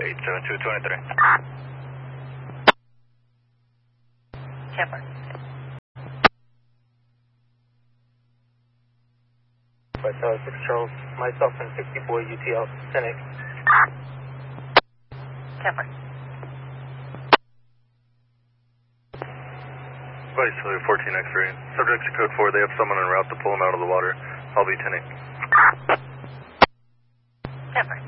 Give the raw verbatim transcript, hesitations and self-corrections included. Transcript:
eight seven two two three. Shepard. But uh, six Charles, myself and sixty-four U T L, ten eight. Shepard. Vice fourteen X-ray. Subject to code four. They have someone en route to pull him out of the water. I'll be ten eight. Shepard.